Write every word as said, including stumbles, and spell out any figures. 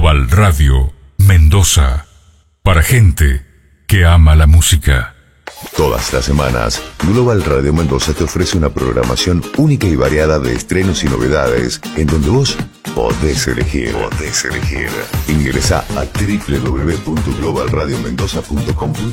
Global Radio Mendoza. Para gente que ama la música. Todas las semanas, Global Radio Mendoza te ofrece una programación única y variada de estrenos y novedades, en donde vos podés elegir. Podés elegir. Ingresa a doble u doble u doble u punto global radio mendoza punto com punto